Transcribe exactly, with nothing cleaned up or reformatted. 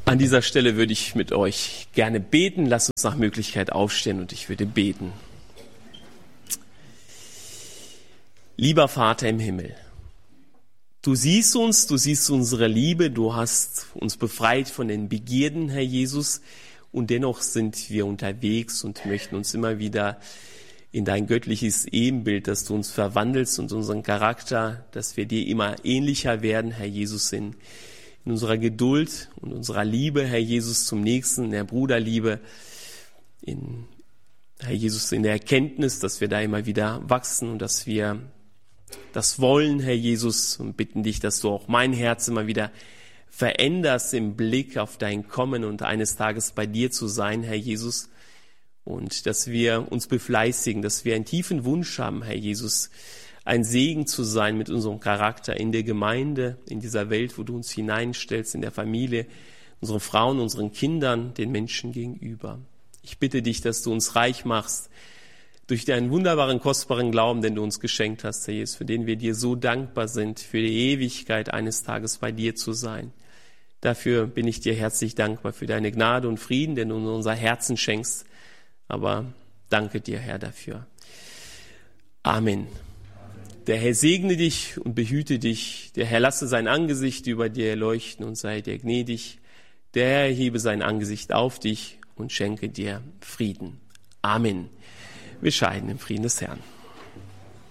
An dieser Stelle würde ich mit euch gerne beten. Lasst uns nach Möglichkeit aufstehen und ich würde beten. Lieber Vater im Himmel, du siehst uns, du siehst unsere Liebe, du hast uns befreit von den Begierden, Herr Jesus, und dennoch sind wir unterwegs und möchten uns immer wieder in dein göttliches Ebenbild, dass du uns verwandelst und unseren Charakter, dass wir dir immer ähnlicher werden, Herr Jesus, in, in unserer Geduld und unserer Liebe, Herr Jesus, zum Nächsten, in der Bruderliebe, in, Herr Jesus, in der Erkenntnis, dass wir da immer wieder wachsen und dass wir das wollen, Herr Jesus, und bitten dich, dass du auch mein Herz immer wieder veränderst im Blick auf dein Kommen und eines Tages bei dir zu sein, Herr Jesus. Und dass wir uns befleißigen, dass wir einen tiefen Wunsch haben, Herr Jesus, ein Segen zu sein mit unserem Charakter in der Gemeinde, in dieser Welt, wo du uns hineinstellst, in der Familie, unseren Frauen, unseren Kindern, den Menschen gegenüber. Ich bitte dich, dass du uns reich machst durch deinen wunderbaren, kostbaren Glauben, den du uns geschenkt hast, Herr Jesus, für den wir dir so dankbar sind, für die Ewigkeit eines Tages bei dir zu sein. Dafür bin ich dir herzlich dankbar, für deine Gnade und Frieden, den du in unser Herzen schenkst. Aber danke dir, Herr, dafür. Amen. Der Herr segne dich und behüte dich. Der Herr lasse sein Angesicht über dir leuchten und sei dir gnädig. Der Herr hebe sein Angesicht auf dich und schenke dir Frieden. Amen. Wir scheiden im Frieden des Herrn.